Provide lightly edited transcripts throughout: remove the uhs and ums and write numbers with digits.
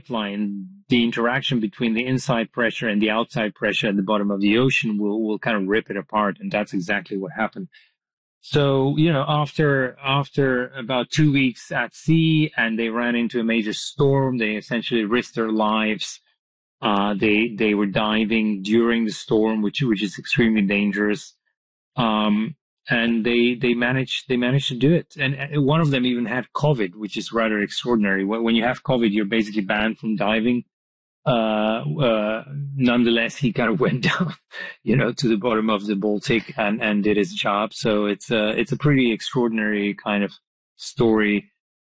pipeline, the interaction between the inside pressure and the outside pressure at the bottom of the ocean will kind of rip it apart. And that's exactly what happened. So, after about 2 weeks at sea and they ran into a major storm, they essentially risked their lives. They were diving during the storm, which is extremely dangerous. And they managed to do it. And one of them even had COVID, which is rather extraordinary. When you have COVID, you're basically banned from diving. Nonetheless, he kind of went down, to the bottom of the Baltic and did his job. So it's a pretty extraordinary kind of story.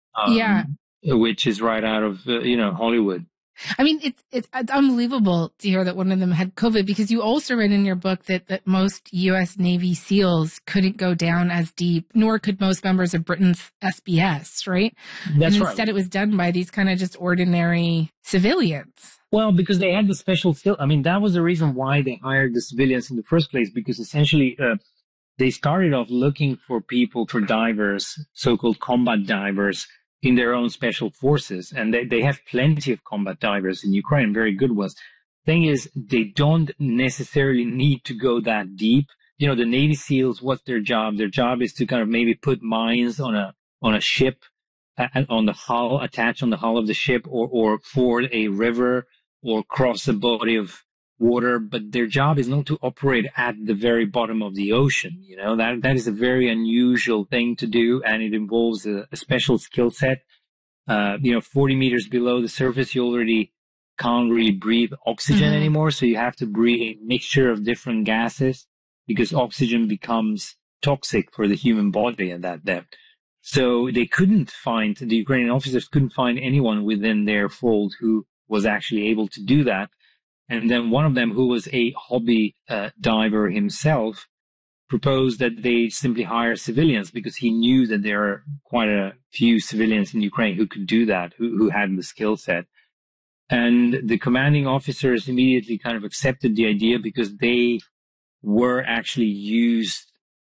Which is right out of, Hollywood. I mean, it's unbelievable to hear that one of them had COVID, because you also read in your book that most U.S. Navy SEALs couldn't go down as deep, nor could most members of Britain's SBS, right? That's and right. Instead, it was done by these kind of just ordinary civilians. Well, because they had the special skill. I mean, that was the reason why they hired the civilians in the first place, because essentially they started off looking for divers, so-called combat divers, in their own special forces. And they have plenty of combat divers in Ukraine, very good ones. Thing is, they don't necessarily need to go that deep. The Navy SEALs, what's their job? Their job is to kind of maybe put mines on a ship, on the hull, attach on the hull of the ship, or ford a river, or cross a body of water. But their job is not to operate at the very bottom of the ocean. That is a very unusual thing to do, and it involves a special skill set. 40 meters below the surface, you already can't really breathe oxygen anymore. So you have to breathe a mixture of different gases, because oxygen becomes toxic for the human body at that depth. So the Ukrainian officers couldn't find anyone within their fold who was actually able to do that. And then one of them, who was a hobby diver himself, proposed that they simply hire civilians, because he knew that there are quite a few civilians in Ukraine who could do that, who had the skill set. And the commanding officers immediately kind of accepted the idea, because they were actually used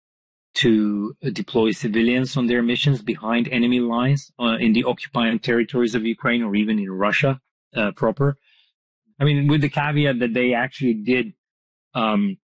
to deploy civilians on their missions behind enemy lines in the occupied territories of Ukraine, or even in Russia proper. I mean, with the caveat that they actually did run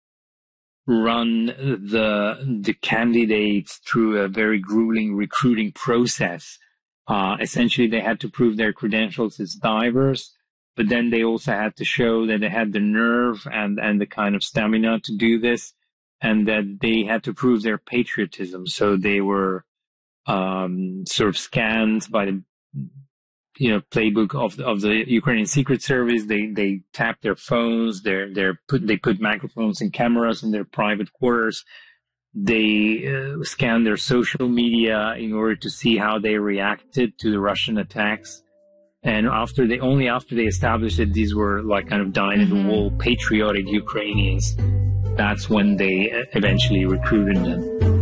the candidates through a very grueling recruiting process. Essentially, they had to prove their credentials as divers, but then they also had to show that they had the nerve and the kind of stamina to do this, and that they had to prove their patriotism. So they were sort of scanned by the playbook of the Ukrainian Secret Service. They tapped their phones. They put microphones and cameras in their private quarters. They scanned their social media in order to see how they reacted to the Russian attacks. And after they established that these were like kind of dyed-in-the-wool patriotic Ukrainians, that's when they eventually recruited them.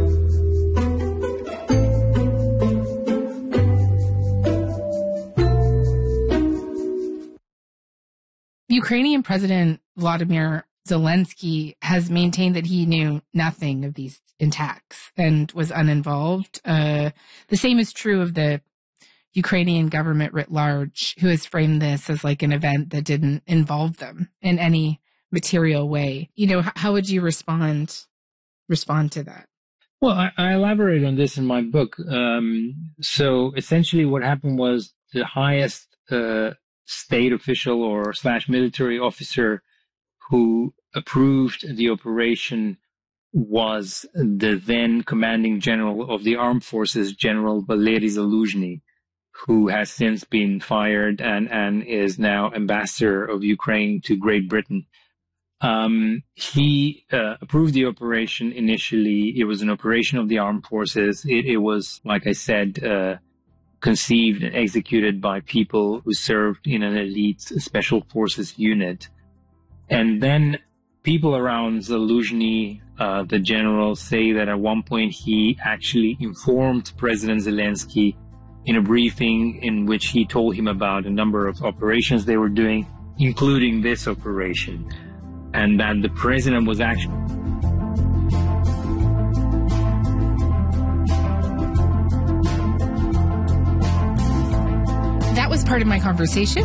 Ukrainian President Vladimir Zelensky has maintained that he knew nothing of these attacks and was uninvolved. The same is true of the Ukrainian government writ large, who has framed this as like an event that didn't involve them in any material way. How would you respond to that? Well, I elaborate on this in my book. So essentially what happened was the highest state official or / military officer who approved the operation was the then commanding general of the armed forces, General Valery Zaluzhny, who has since been fired and is now ambassador of Ukraine to Great Britain. He approved the operation initially. It was an operation of the armed forces. It was, like I said, conceived and executed by people who served in an elite special forces unit. And then people around Zaluzhny, the general, say that at one point he actually informed President Zelensky in a briefing in which he told him about a number of operations they were doing, including this operation, and that the president was actually... That was part of my conversation